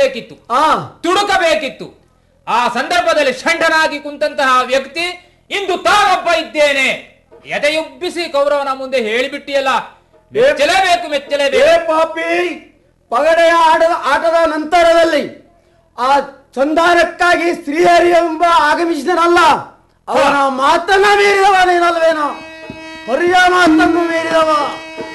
ತುಡಿಯಬೇಕಿತ್ತು, ತುಡುಕಬೇಕಿತ್ತು. ಆ ಸಂದರ್ಭದಲ್ಲಿ ಷಂಡನಾಗಿ ಕುಂತಹ ವ್ಯಕ್ತಿ ಇಂದು ತಾನೊಬ್ಬ ಇದ್ದೇನೆ ಎದೆಯುಬ್ಬಿಸಿ ಕೌರವನ ಮುಂದೆ ಹೇಳಿಬಿಟ್ಟಿಯಲ್ಲ. ಮೆಚ್ಚಲೇಬೇಕು, ಮೆಚ್ಚಲೇಬೇಕು. ಪಾಪಿ, ಪಗಡೆಯ ಆಟದ ನಂತರದಲ್ಲಿ ಆ ಸಂಧಾನಕ್ಕಾಗಿ ಶ್ರೀಹರಿ ಎಂಬ ಆಗಮಿಸಿದನಲ್ಲ, ಅವನ ಮಾತನ್ನ ಮೀರಿದವ ನೀನಲ್ವೇನೋ? ಹರಿಯ ಮಾತನ್ನು ಮೀರಿದವ.